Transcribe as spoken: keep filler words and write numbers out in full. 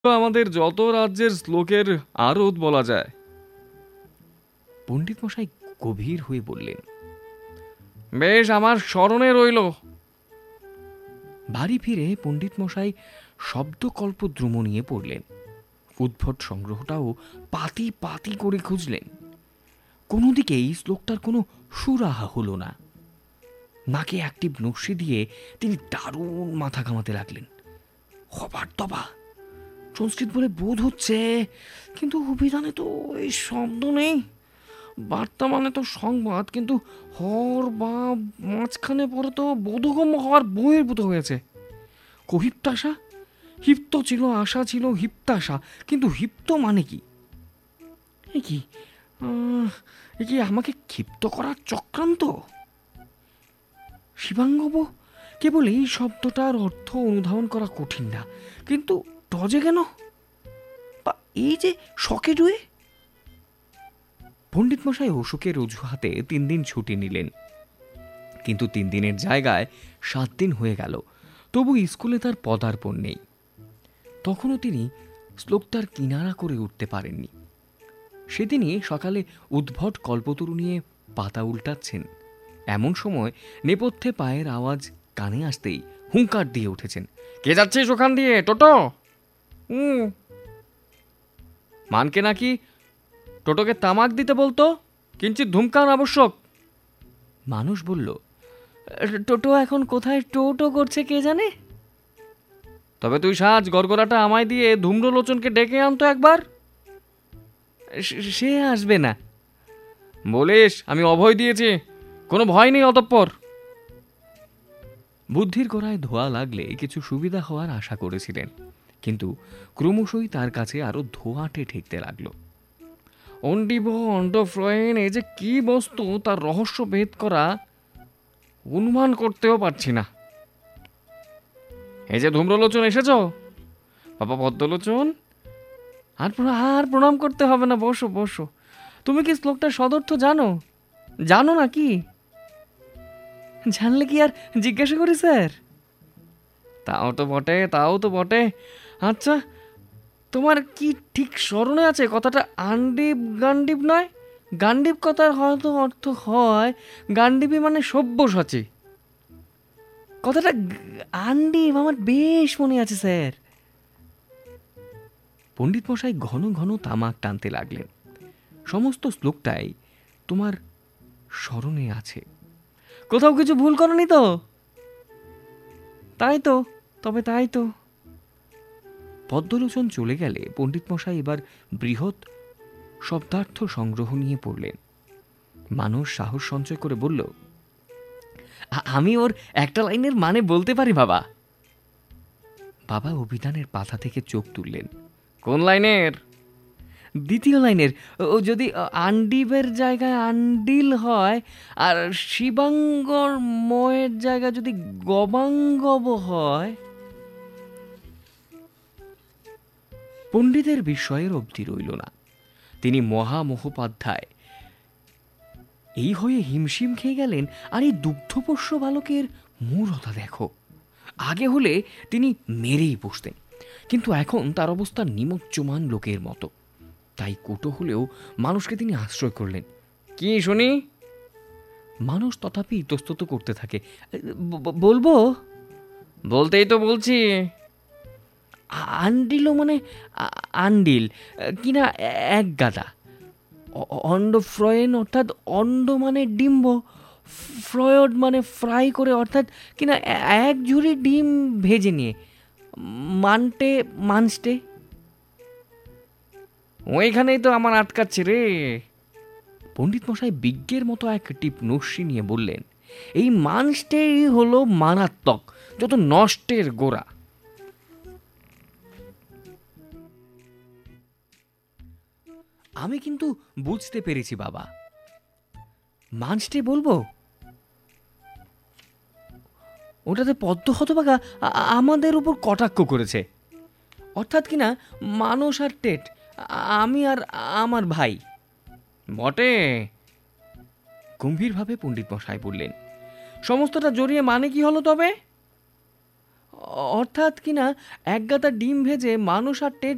আমাদের যত রাজ্যের শ্লোকের আরত বলা যায়। পণ্ডিত মশাই গভীর হয়ে বললেন, বেশ, আমার স্মরণে রইল। বাড়ি ফিরে পণ্ডিত মশাই শব্দকল্পদ্রুম নিয়ে পড়লেন। উদ্ভট সংগ্রহটাও পাতি পাতি করে খুঁজলেন। কোনো দিকেই শ্লোকটার কোনো সুরাহা হলো না। নাকে অ্যাক্টিভ নস্যি দিয়ে তিনি দারুণ মাথা ঘামাতে লাগলেন। হবার তবা সংস্কৃত বলে বোধ হচ্ছে, কিন্তু অভিধানে তো এই শব্দ নেই। বার্তা মানে তো সংবাদ, কিন্তু হর বা মাঝখানে পরে তো বোধগম্য হওয়ার বহির্ভূত হয়েছে। কহিপ্তাশা, হিপ্ত ছিল, আশা ছিল, হিপ্তাশা, কিন্তু হিপ্ত মানে কি? এ কি এ কি আমাকে ক্ষিপ্ত করার চক্রান্ত? শিবাঙ্গব, কেবল এই শব্দটার অর্থ অনুধাবন করা কঠিন না, কিন্তু টজে কেন? বা এই যে শকে ডুয়ে। পণ্ডিত মশাই অশোকের অজুহাতে তিন দিন ছুটি নিলেন, কিন্তু তিন দিনের জায়গায় সাত দিন হয়ে গেল, তবু স্কুলে তার পদার্পণ নেই। তখনও তিনি শ্লোকটার কিনারা করে উঠতে পারেননি। সেদিনই সকালে উদ্ভট কল্পতরু নিয়ে পাতা উল্টাচ্ছেন, এমন সময় নেপথ্যে পায়ের আওয়াজ কানে আসতেই হুঙ্কার দিয়ে উঠেছেন, কে যাচ্ছিস ওখান দিয়ে? টোটো। হুম, মানকে নাকি টোটোকে তামাক দিতে বলতো, কিঞ্চিত ধূমকান আবশ্যক। মানুষ বলল, টোটো এখন কোথায় টোটো করছে কে জানে। তবে তুই সাজ গড়গড়াটা আমায় দিয়ে ধূম্রলোচনকে ডেকে আনতো একবার। সে আসবে না। বলিস আমি অভয় দিয়েছি, কোনো ভয় নেই অতঃপর। বুদ্ধির গোড়ায় ধোয়া লাগলে কিছু সুবিধা হওয়ার আশা করেছিলেন, কিন্তু ক্রমশই তার কাছে আরো ধোঁয়াটে ঠেকতে লাগলো। অন্ডিব অন্ডফ্রয়েন এই যে কি বস্তু, তার রহস্য ভেদ করা অনুমান করতেও পারছি না। এই যে ধূম্রলোচন এসেছ, বাবা পদ্মলোচন, আর আর প্রণাম করতে হবে না, বসো বসো। তুমি কি শ্লোকটার সদর্থ জানো? জানো না কি? জানলে কি আর জিজ্ঞাসা করি স্যার? তাও তো বটে, তাও তো বটে। আচ্ছা, তোমার কি ঠিক স্মরণে আছে কথাটা আন্ডিব গান্ডিব নয়? গান্ডিব কথার হয়তো অর্থ হয় গান্ডিবি মানে সব্যসাচী। কথাটা আন্ডিব আমার বেশ মনে আছে স্যার। পণ্ডিত মশাই ঘন ঘন তামাক টানতে লাগলেন। সমস্ত শ্লোকটাই তোমার স্মরণে আছে, কোথাও কিছু ভুল করনি তো? তাই তো, তবে তাই তো। পদ্মলোচন চলে গেলে পণ্ডিত মশাই এবার বৃহৎ শব্দার্থ সংগ্রহ নিয়ে পড়লেন। মানুষ সাহস সঞ্চয় করে বলল, আমি ওর একটা লাইনের মানে বলতে পারি বাবা। বাবা অভিধানের পাতা থেকে চোখ তুললেন। কোন লাইনের? দ্বিতীয় লাইনের। ও যদি আন্ডিবের জায়গায় আন্ডিল হয়, আর শিবাঙ্গর ময়ের জায়গায় যদি গবাঙ্গব হয়। পণ্ডিতের বিস্ময়ের অবধি রইল না। তিনি মহামহোপাধ্যায় এই হয়ে হিমশিম খেয়ে গেলেন। আর এই দুগ্ধপোষ্য বালকের মূঢ়তা দেখো। আগে হলে তিনি মেরেই বসতেন, কিন্তু এখন তার অবস্থা নিমজ্জমান লোকের মতো। তাই কুটো হলেও মানুষকে তিনি আশ্রয় করলেন। কি শুনি? মানুষ তথাপি ইতস্তত করতে থাকে। বলবো? বলতেই তো বলছি। আন্ডিল মানে আন্ডিল কিনা এক গাদা। অন্ডফ্রয়েন অর্থাৎ অন্ড মানে ডিম্ব, ফ্রয়েড মানে ফ্রাই করে, অর্থাৎ কিনা এক ঝুড়ি ডিম ভেজে নিয়ে। মানটে মানস্টে। ওইখানেই তো আমার আটকাচ্ছে রে। পণ্ডিত মশাই বিজ্ঞের মতো এক টিপ নস্যি নিয়ে বললেন, এই মানস্টেই হলো মারাত্মক, যত নষ্টের গোড়া। আমি কিন্তু বুঝতে পেরেছি বাবা। মানস্টে বলবো? ওটাতে পদ্ম হতবাগা আমাদের উপর কটাক্ষ করেছে, অর্থাৎ কিনা মানুষ আর টেট, আমি আর আমার ভাই। বটে, গম্ভীরভাবে পণ্ডিত মশাই বললেন। সমস্তটা জড়িয়ে মানে কি হলো তবে? অর্থাৎ কিনা এক গাদা ডিম ভেজে মানুষ আর টেট